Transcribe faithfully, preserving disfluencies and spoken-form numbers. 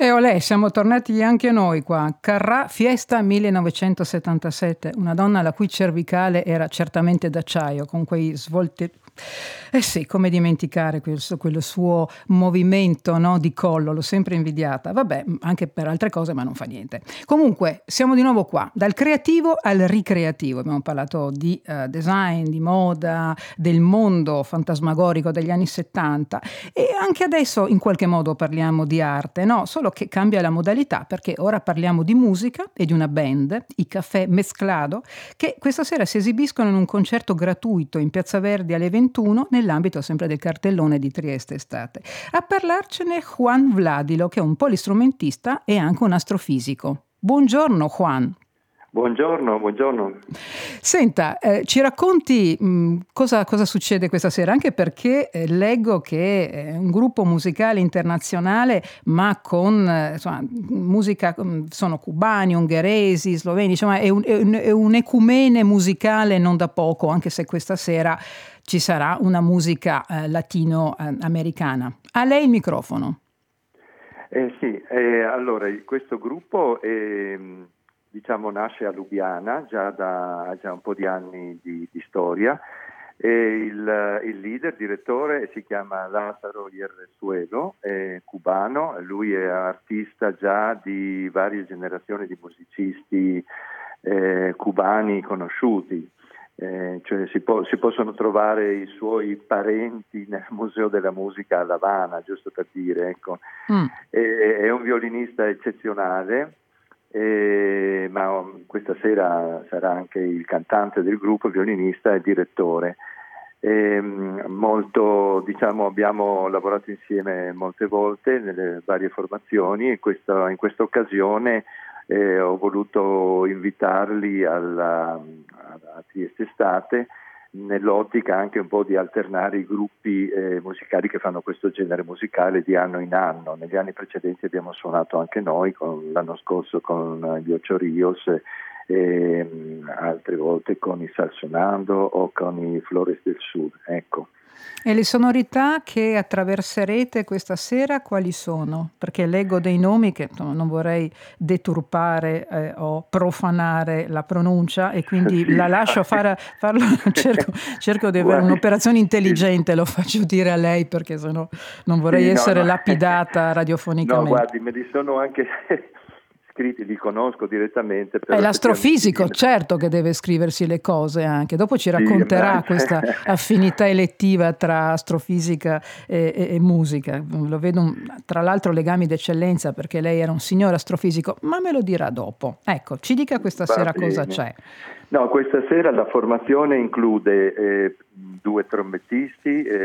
E olè, siamo tornati anche noi qua. Carrà Fiesta millenovecentosettantasette, una donna la cui cervicale era certamente d'acciaio, con quei svolti. Eh sì, come dimenticare quel, quello suo movimento, no, di collo, l'ho sempre invidiata. Vabbè, anche per altre cose, ma non fa niente. Comunque, siamo di nuovo qua, dal creativo al ricreativo. Abbiamo parlato di uh, design, di moda, del mondo fantasmagorico degli anni settanta e anche adesso in qualche modo parliamo di arte, no? Solo che cambia la modalità, perché ora parliamo di musica e di una band, i Café Mesclado, che questa sera si esibiscono in un concerto gratuito in Piazza Verdi alle ventuno nell'ambito sempre del cartellone di Trieste Estate. A parlarcene Juan Vladilo, che è un polistrumentista e anche un astrofisico. Buongiorno Juan. Buongiorno, buongiorno. Senta, eh, ci racconti mh, cosa, cosa succede questa sera? Anche perché eh, leggo che è un gruppo musicale internazionale, ma con eh, insomma, musica, sono cubani, ungheresi, sloveni, insomma è un, è, un, è un ecumene musicale non da poco, anche se questa sera ci sarà una musica eh, latinoamericana. A lei il microfono. Eh, sì, eh, allora questo gruppo è... diciamo nasce a Lubiana, già da già un po' di anni di, di storia, e il, il leader, direttore, si chiama Lázaro Yerrezuelo, è cubano, lui è artista già di varie generazioni di musicisti eh, cubani conosciuti, eh, cioè si, po- si possono trovare i suoi parenti nel Museo della Musica a La Habana, giusto per dire, ecco. Mm. È, è un violinista eccezionale. Eh, ma questa sera sarà anche il cantante del gruppo, violinista e direttore. Eh, molto, diciamo, abbiamo lavorato insieme molte volte nelle varie formazioni e questo, in questa occasione eh, ho voluto invitarli alla, a Trieste Estate, nell'ottica anche un po' di alternare i gruppi eh, musicali che fanno questo genere musicale di anno in anno. Negli anni precedenti abbiamo suonato anche noi, con, l'anno scorso con gli Ocho Rios, e, e altre volte con i Salsonando o con i Flores del Sud. Ecco. E le sonorità che attraverserete questa sera quali sono? Perché leggo dei nomi che insomma, non vorrei deturpare eh, o profanare la pronuncia e quindi sì, la lascio fare, farlo, cerco, cerco di avere un'operazione intelligente, lo faccio dire a lei perché sennò non vorrei sì, essere no, no. lapidata radiofonicamente. No, guardi, me li sono anche... scritti, li conosco direttamente. È l'astrofisico, certo che deve scriversi le cose anche. Dopo ci racconterà sì, questa affinità elettiva tra astrofisica e, e, e musica. Lo vedo, tra l'altro, legami d'eccellenza perché lei era un signor astrofisico, ma me lo dirà dopo. Ecco, ci dica questa Va sera bene. Cosa c'è. No, questa sera la formazione include eh, due trombettisti, eh,